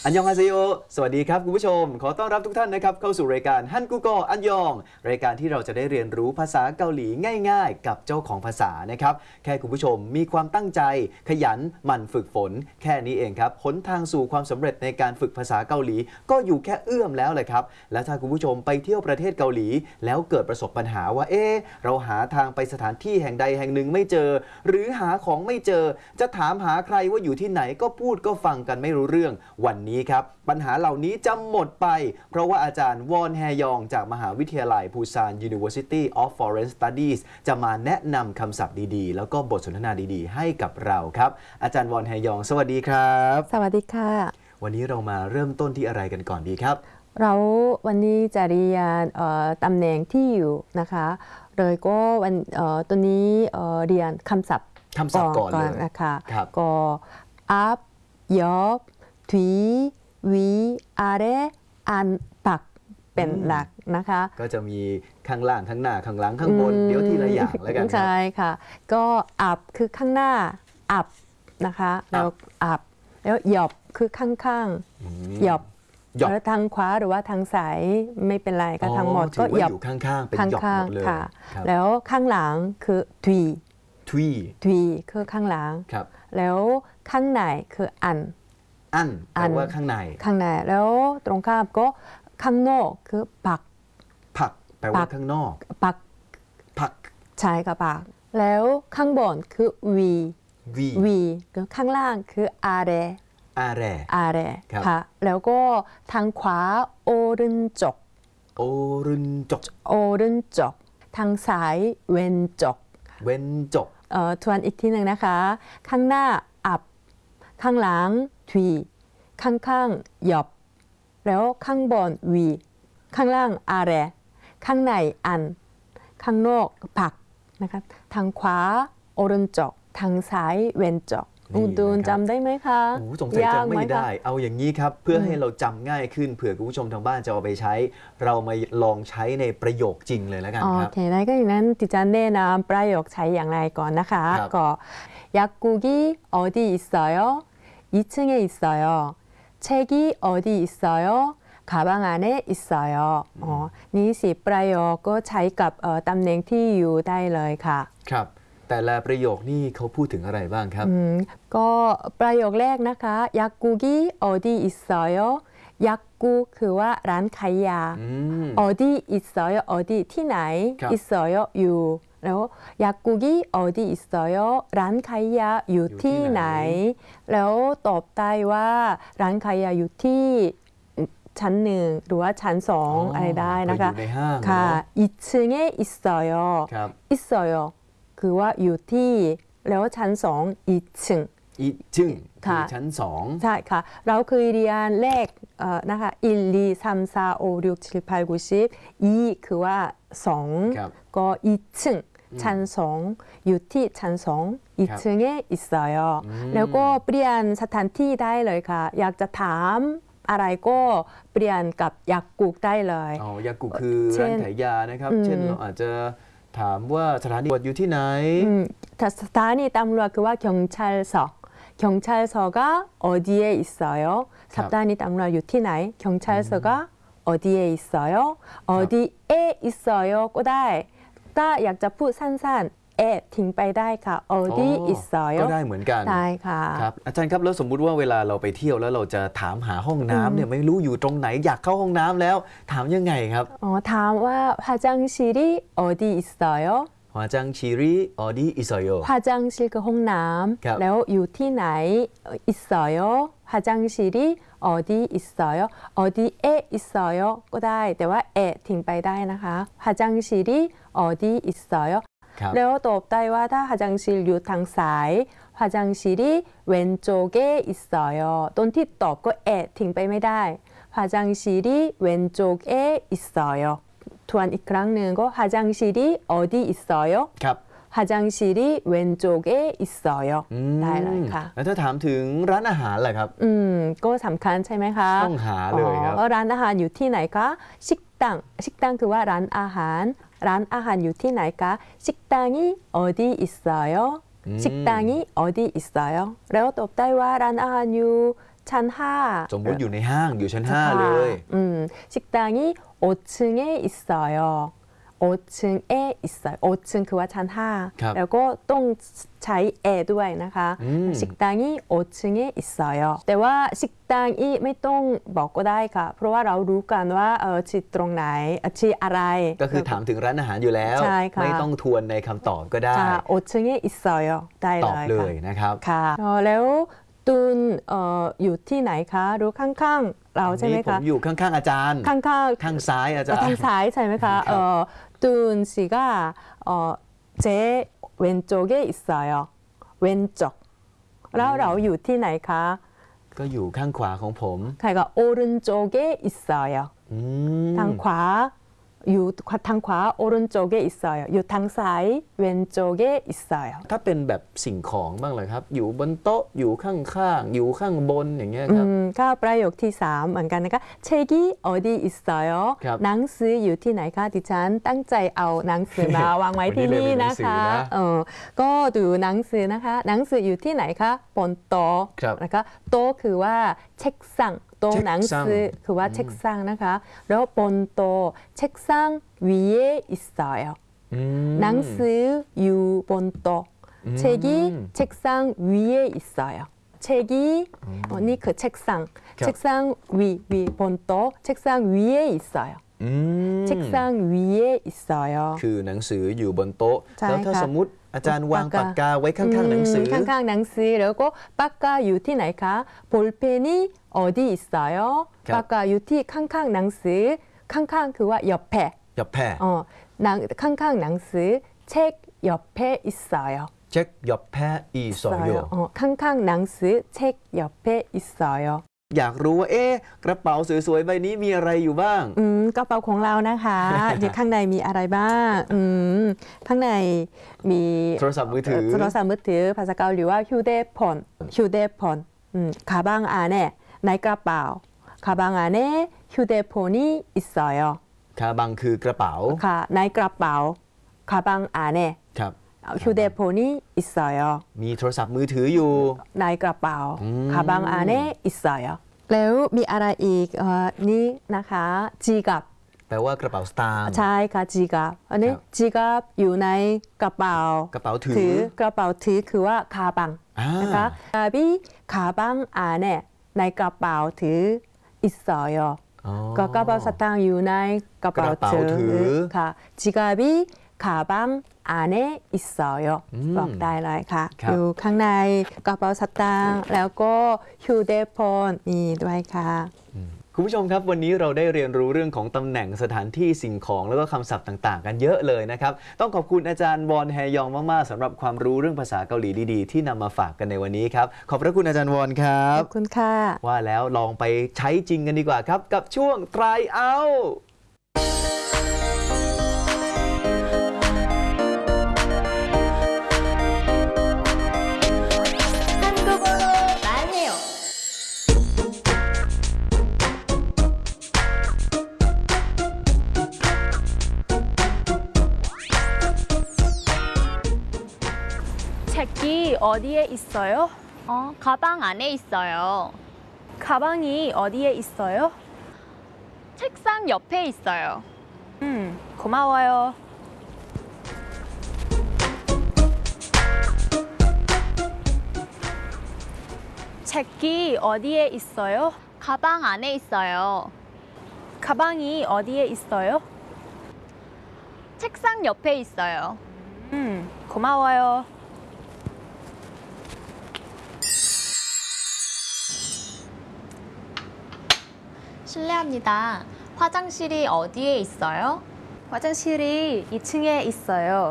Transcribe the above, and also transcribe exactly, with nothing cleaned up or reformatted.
อันยองฮาเซโยสวัสดีครับคุณผู้ชมขอต้อนรับทุกท่านนะครับเข้าสู่รายการฮันกูโกอันยองรายการที่เราจะได้เรียนรู้ภาษาเกาหลีง่ายๆกับเจ้าของภาษานะครับแค่คุณผู้ชมมีความตั้งใจขยันหมั่นฝึกฝนแค่นี้เองครับหนทางสู่ความสำเร็จในการฝึกภาษาเกาหลีก็อยู่แค่เอื้อมแล้วเลยครับและถ้าคุณผู้ชมไปเที่ยวประเทศเกาหลีแล้วเกิดประสบปัญหาว่าเอ๊ะเราหาทางไปสถานที่แห่งใดแห่งหนึ่งไม่เจอหรือหาของไม่เจอจะถามหาใครว่าอยู่ที่ไหนก็พูดก็ฟังกันไม่รู้เรื่องวันนี้ครับปัญหาเหล่านี้จะหมดไปเพราะว่าอาจารย์วอนแฮยองจากมหาวิทยาลัยปูซาน University of Foreign Studies จะมาแนะนำคำศัพท์ดีๆแล้วก็บทสนทนาดีๆให้กับเราครับอาจารย์วอนแฮยองสวัสดีครับสวัสดีค่ะวันนี้เรามาเริ่มต้นที่อะไรกันก่อนดีครับเราวันนี้จะเรียนตำแหน่งที่อยู่นะคะเลยก็วันตัวนี้เรียนคำศัพท์คำศัพท์ก่อนเลยนะคะก็อัพยอบทีวีอาเรอันปักเป็นหลักนะคะก็จะมีข้างล่างข้างหน้าข้างหลังข้างบนเดี๋ยวทีละอย่างแล้วกันครับใช่ค่ะก็อัพคือข้างหน้าอัพนะคะแล้วอัพแล้วหยอบคือข้างๆหยอบแล้วทางขวาหรือว่าทางซ้ายไม่เป็นไรก็ทั้งหมดก็หยอบอยู่ข้างๆเป็นหยอบหมดเลยแล้วข้างหลังคือทวีทวีทวีคือข้างหลังแล้วข้างในคืออันอันแปลว่าข้างในข้างในแล้วตรงข้ามก็ข้างนอกคือปักผักแปลว่าข้างนอกปักผักใช่ค่ะปักแล้วข้างบนคือวีวีแล้วข้างล่างคืออาเรอาเรอาเรค่ะแล้วก็ทางขวาโอรึนจกโอรึนจกโอรึนจกทางซ้ายเวนจกเวนจกเอ่อทวนอีกทีหนึ่งนะคะข้างหน้าอับข้างหลังทวีข้างข้างหยอบแล้วข้างบนวีข้างล่างอาเรข้างในอันข้างนอกผักนะคะทางขวาโอรึนจกทางซ้ายเวนจกดูนจำได้ไหมคะสงสัยจำไม่ได้เอาอย่างนี้ครับเพื่อให้เราจำง่ายขึ้นเผื่อคุณผู้ชมทางบ้านจะเอาไปใช้เรามาลองใช้ในประโยคจริงเลยแล้วกันครับโอเคได้ก็อย่างนั้นดิฉันแนะนำประโยคใช้อย่างไรก่อนนะคะก็약국이어디있어요이층에있어요책이어디있어요가방안에있어요อ๋อนี่สิประโยคก็ใช้กับตำแหน่งที่อยู่ได้เลยค่ะครับแต่ละประโยคนี่เขาพูดถึงอะไรบ้างครับก็ประโยคแรกนะคะ약국이어디있어요ยักกูคือว่าร้านขายยาออดีอิสอยออดีที่ไหนอิสอยอยู่แล้วยักกูกีออดีอิสอยร้านขายยาอยู่ที่ไหนแล้วตอบได้ว่าร้านขายยาอยู่ที่ชั้นหนึ่งหรือว่าชั้นสองอะไรได้นะคะค่ะอี층에있어요อิสอยคือว่าอยู่ที่แล้วชั้นสองอี층 อีจึงคือชั้นสองใช่ค่ะเราเคยเรียนเลขนะคะหนึ่ง สอง สาม สี่ ห้า หก เจ็ด แปด เก้า สิบอีคือว่าสองก็อี층ชั้นสองอยู่ที่ชั้นสองอี층에있어요แล้วก็เปลี่ยนสถานที่ได้เลยค่ะอยากจะถามอะไรก็เปลี่ยนกับยักกุกได้เลยอ๋อยักกุกคือร้านขายยานะครับเช่นเราอาจจะถามว่าสถานีตำรวจอยู่ที่ไหนสถานีตำรวจคือว่า경찰서경찰서가어디에있어요사단이땀로유티나이경찰서가어디에있어요어디에있어요ก็ได้ถ้าอยากจะพูดสั้นๆเอทิ้งไปได้ค่ะออดีอิสอยก็ได้เหมือนกันได้ค่ะครับอาจารย์ครับแล้วสมมุติว่าเวลาเราไปเที่ยวแล้วเราจะถามหาห้องน้ำเนี่ยไม่รู้อยู่ตรงไหนอยากเข้าห้องน้ำแล้วถามยังไงครับอ๋อถามว่า화장실이어디있어요 화장실이어디있어요 화장실 그ห้องน้ำแล้วอยู่ที่ไหน있어요 화장실이어디있어요 어디에있어요ก็ได้แต่ว่าเอทิ้งไปได้นะคะ 화장실이어디있어요แล้วตอบได้ว่าถ้า화장실อยู่ทางซ้าย화장실이왼쪽에있어요ตอนที่ตอบก็เอทิ้งไปไม่ได้ 화장실이왼쪽에있어요ทวนอีกครั้งหนึ่งก็화장실이어디있어요ครับ 화장실이왼쪽에있어요ได้เลยค่ะแล้วถ้าถามถึงร้านอาหารล่ะครับอืมก็สำคัญใช่ไหมคะต้องหาเลยครับร้านอาหารอยู่ที่ไหนคะ식당 식당คือว่าร้านอาหารร้านอาหารอยู่ที่ไหนคะ식당이어디있어요 식당이어디있어요แล้วตอบได้ว่าร้านอาหารอยู่ชั้นห้าสมมุติอยู่ในห้างอยู่ชั้นห้าเลย 음, 식당이 오 층에 있어요. 오 층에 있어요. 오 층 그와 찬하. 그리고 똥 차이 에 ด้วยนะคะ 식당이 오 층에 있어요. แต่ว่า 식당이 ไม่ต้องบอกก็ได้ค่ะ เพราะว่าเรารู้กันว่าเออที่ตรงไหนที่อะไร ก็คือถามถึงร้านอาหารอยู่แล้วไม่ต้องทวนในคำตอบก็ได้ 오 층에 있어요. ได้เลยตอบเลยนะครับค่ะแล้วตุนเอ่ออยู่ที่ไหนคะรู้ข้างๆเราใช่ไหมคะผมอยู่ข้างๆอาจารย์ข้างๆข้างซ้ายอาจารย์ทางซ้ายใช่ไหมคะเอ่อตุน씨가เอ่อ제 왼쪽에 있어요. 왼쪽แล้วเราอยู่ที่ไหนคะก็อยู่ข้างขวาของผม 그러니까 오른쪽에 있어요. ทางขวาอยู่ทางขวา 오른쪽에 있어요. อยู่ทางซ้าย 왼쪽에 있어요. ถ้าเป็นแบบสิ่งของบ้างเลยครับอยู่บนโต๊ะอยู่ข้างๆอยู่ข้างบนอย่างเงี้ยครับก็ประโยคที่สามเหมือนกันนะคะ책이 어디 있어요 หนังสืออยู่ที่ไหนคะดิฉันตั้งใจเอาหนังสือมาวางไว้ที่นี่นะคะเออก็ดูหนังสือนะคะหนังสืออยู่ที่ไหนคะบนโต๊ะนะคะโต๊ะคือว่าเช็คสั่งโต๊ะหนังสือคือว่าเช็คสั่งนะคะแล้วบนโต๊ะเช็คสั่ง위에 있어요.หนังสืออยู่บนโต๊ะ책이 책상 위에 있어요. 책이 어, นี่คือ 책상. 책상 위, 위, 본토. 책상 위에 있어요. 책상 위에 있어요. คือหนังสืออยู่บนโต๊ะแล้วถ้าสมมุติอาจารย์วางปากกาไว้ข้างๆหนังสือข้างๆหนังสือแล้วก็ปากกาอยู่ที่ไหนคะ볼펜이 어디 있어요? ปากกาอยู่ที่ข้างๆหนังสือข้างๆคือว่า옆에 옆에 어, 낭, 캉캉 낭스 책 옆에 있어요. 책 옆에 있어요. 어, 캉캉 낭스 책 옆에 있어요. อยากรู้ว่าเอ๊ะกระเป๋าสวยๆใบนี้มีอะไรอยู่บ้างอืมกระเป๋าของเรานะคะอยู่ข้างในมีอะไรบ้างอืมข้างในมีโทรศัพท์มือถือโทรศัพท์มือถือภาษาเกาหลีว่า휴대폰 휴대폰อืม가방 안에ในกระเป๋า가방 안에 휴대폰이 있어요. คาบังคือกระเป๋าค่ะในกระเป๋า가방 안에ครับ휴대폰이 있어요. มีโทรศัพท์มือถืออยู่ในกระเป๋า가방 안에 있어요. แล้วมีอะไรอีกเอ่อนี่นะคะ지갑แปลว่ากระเป๋าสตางค์ใช่ค่ะ지갑อันนี้지갑อยู่ในกระเป๋ากระเป๋าถือกระเป๋าถือคือว่า가방นะคะ지갑이 가방 안에ในกระเป๋าถือ있어요.ก็กระเป๋าสตางค์อยู่ในกระเป๋าถือค่ะ지갑이 가방 안에 있어요. บอกได้เลยค่ะอยู่ข้างในกระเป๋าสตางค์แล้วก็휴대폰มีด้วยค่ะคุณผู้ชมครับวันนี้เราได้เรียนรู้เรื่องของตำแหน่งสถานที่สิ่งของแล้วก็คำศัพท์ต่างๆกันเยอะเลยนะครับต้องขอบคุณอาจารย์วอนแฮยองมากๆสำหรับความรู้เรื่องภาษาเกาหลีดีๆที่นำมาฝากกันในวันนี้ครับขอบพระคุณอาจารย์วอนครับขอบคุณค่ะว่าแล้วลองไปใช้จริงกันดีกว่าครับกับช่วง try out 책이 어디에 있어요? 어, 가방 안에 있어요. 가방이 어디에 있어요? 책상 옆에 있어요. 음, 고마워요. 책이 어디에 있어요? 가방 안에 있어요. 가방이 어디에 있어요? 책상 옆에 있어요. 음, 고마워요. 실례합니다. 화장실이 어디에 있어요? 화장실이 이 층에 있어요.